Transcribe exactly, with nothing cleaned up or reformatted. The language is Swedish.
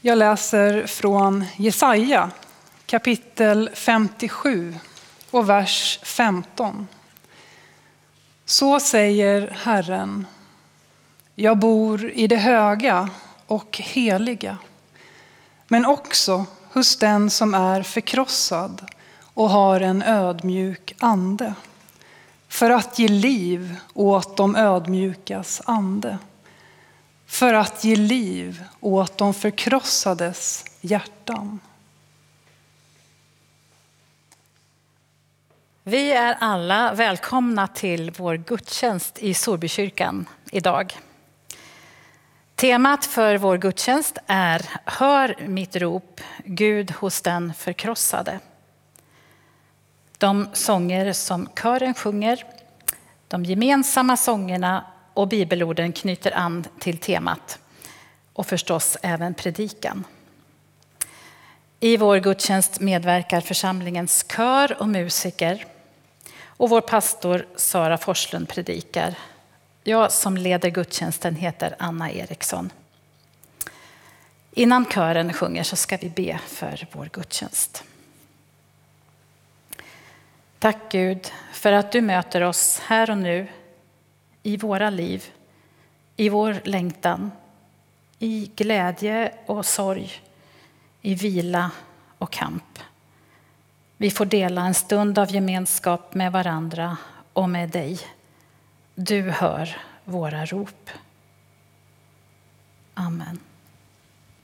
Jag läser från Jesaja kapitel femtiosju och vers femton. Så säger Herren: jag bor i det höga och heliga, men också hos den som är förkrossad och har en ödmjuk ande, för att ge liv åt de ödmjukas ande, för att ge liv åt de förkrossades hjärtan. Vi är alla välkomna till vår gudstjänst i Sorbykyrkan idag. Temat för vår gudstjänst är Hör mitt rop, Gud hos den förkrossade. De sånger som kören sjunger, de gemensamma sångerna och bibelorden knyter an till temat och förstås även predikan. I vår gudstjänst medverkar församlingens kör och musiker och vår pastor Sara Forslund predikar. Jag som leder gudstjänsten heter Anna Eriksson. Innan kören sjunger så ska vi be för vår gudstjänst. Tack Gud för att du möter oss här och nu i våra liv, i vår längtan, i glädje och sorg, i vila och kamp. Vi får dela en stund av gemenskap med varandra och med dig. Du hör våra rop. Amen.